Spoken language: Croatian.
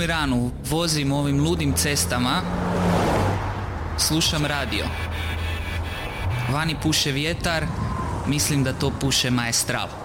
cijeli dan vozim ovim ludim cestama, slušam radio. Vani puše vjetar, mislim da to puše Maestral.